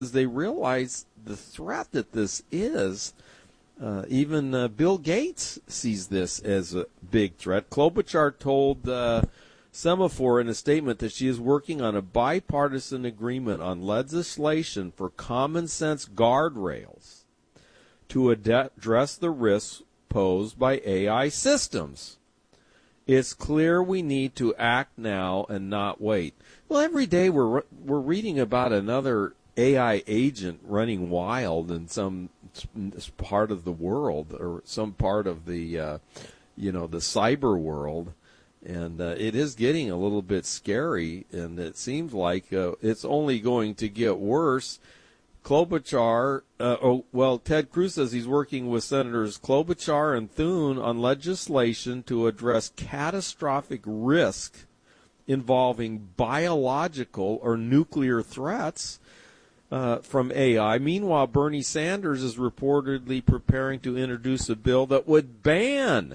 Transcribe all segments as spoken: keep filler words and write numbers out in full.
they realize the threat that this is. Uh, even uh, Bill Gates sees this as a big threat. Klobuchar told uh, Semaphore in a statement that she is working on a bipartisan agreement on legislation for common sense guardrails to ad- address the risks posed by A I systems. It's clear we need to act now and not wait. Well, every day we're we're reading about another A I agent running wild in some part of the world or some part of the, uh, you know, the cyber world. And uh, it is getting a little bit scary, and it seems like uh, it's only going to get worse. Klobuchar, uh, oh, well, Ted Cruz says he's working with Senators Klobuchar and Thune on legislation to address catastrophic risk involving biological or nuclear threats uh, from A I. Meanwhile, Bernie Sanders is reportedly preparing to introduce a bill that would ban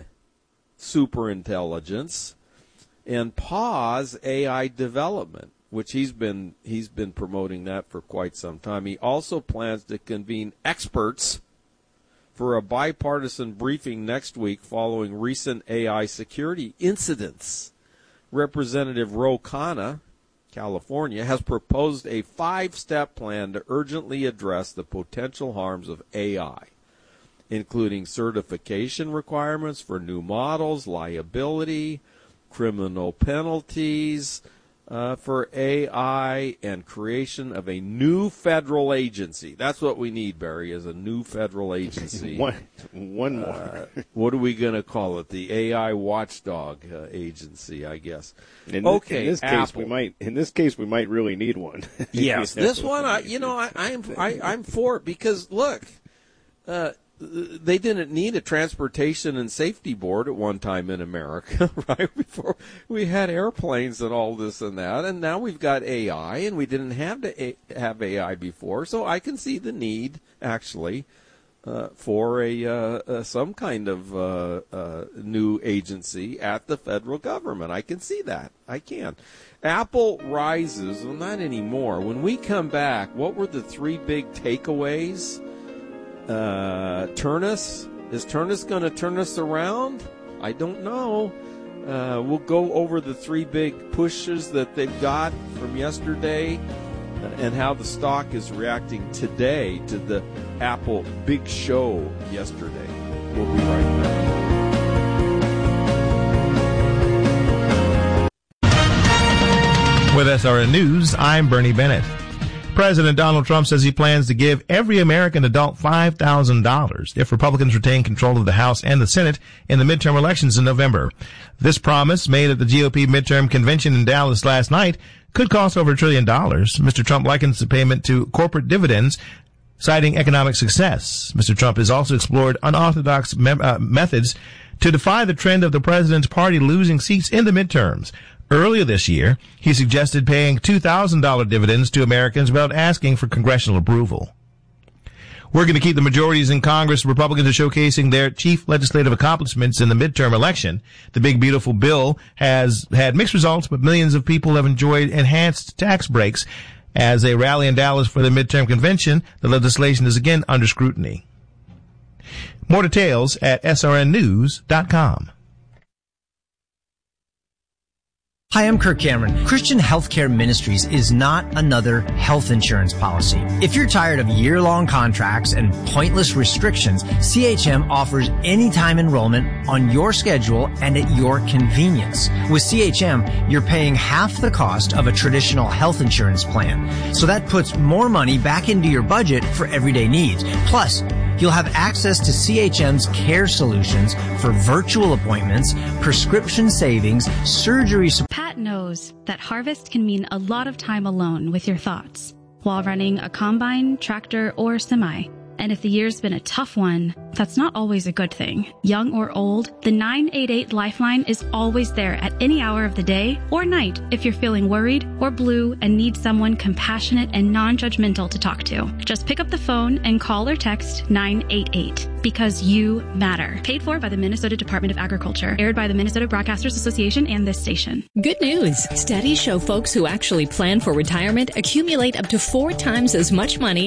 superintelligence and pause A I development, which he's been he's been promoting that for quite some time. He also plans to convene experts for a bipartisan briefing next week following recent A I security incidents. Representative Ro Khanna, California, has proposed a five-step plan to urgently address the potential harms of A I, including certification requirements for new models, liability, criminal penalties uh, for A I, and creation of a new federal agency. That's what we need, Barry, is a new federal agency. one, one more. Uh, what are we going to call it? The A I watchdog uh, agency, I guess. In okay, in this Apple. case, we might. In this case, we might really need one. Yes, this one, I, you know, I, I'm I, I'm for it because look. Uh, They didn't need a transportation and safety board at one time in America, right? Before we had airplanes and all this and that, and now we've got A I, and we didn't have to a- have A I before. So I can see the need, actually, uh, for a uh, uh, some kind of uh, uh, new agency at the federal government. I can see that. I can. Apple rises, well, not anymore. When we come back, what were the three big takeaways? Uh, Turnus, is Turnus going to turn us around? I don't know. Uh, we'll go over the three big pushes that they've got from yesterday and how the stock is reacting today to the Apple big show yesterday. We'll be right back. With S R N News, I'm Bernie Bennett. President Donald Trump says he plans to give every American adult five thousand dollars if Republicans retain control of the House and the Senate in the midterm elections in November. This promise, made at the G O P midterm convention in Dallas last night, could cost over a trillion dollars. Mister Trump likens the payment to corporate dividends, citing economic success. Mister Trump has also explored unorthodox me- uh, methods to defy the trend of the president's party losing seats in the midterms. Earlier this year, he suggested paying two thousand dollars dividends to Americans without asking for congressional approval. We're going to keep the majorities in Congress. Republicans are showcasing their chief legislative accomplishments in the midterm election. The big, beautiful bill has had mixed results, but millions of people have enjoyed enhanced tax breaks. As they rally in Dallas for the midterm convention, the legislation is again under scrutiny. More details at S R N news dot com. Hi, I'm Kirk Cameron. Christian Healthcare Ministries is not another health insurance policy. If you're tired of year-long contracts and pointless restrictions, C H M offers anytime enrollment on your schedule and at your convenience. With C H M, you're paying half the cost of a traditional health insurance plan. So that puts more money back into your budget for everyday needs. Plus, you'll have access to C H M's care solutions for virtual appointments, prescription savings, surgery support. Pat knows that harvest can mean a lot of time alone with your thoughts while running a combine, tractor, or semi. And if the year's been a tough one, that's not always a good thing. Young or old, the nine eight eight Lifeline is always there at any hour of the day or night if you're feeling worried or blue and need someone compassionate and non-judgmental to talk to. Just pick up the phone and call or text nine eight eight because you matter. Paid for by the Minnesota Department of Agriculture. Aired by the Minnesota Broadcasters Association and this station. Good news. Studies show folks who actually plan for retirement accumulate up to four times as much money